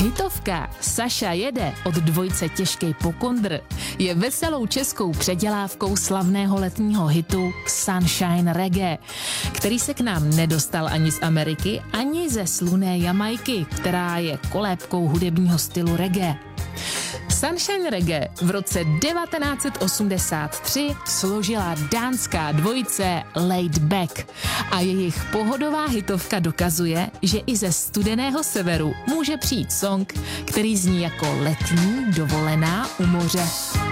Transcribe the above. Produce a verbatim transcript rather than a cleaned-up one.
Hitovka Saša jede od dvojce Těžkej pokondr je veselou českou předělávkou slavného letního hitu Sunshine Reggae, který se k nám nedostal ani z Ameriky, ani ze slunné Jamajky, která je kolébkou hudebního stylu reggae. Sunshine Reggae v roce devatenáct set osmdesát tři složila dánská dvojice Laid Back a jejich pohodová hitovka dokazuje, že i ze studeného severu může přijít song, který zní jako letní dovolená u moře.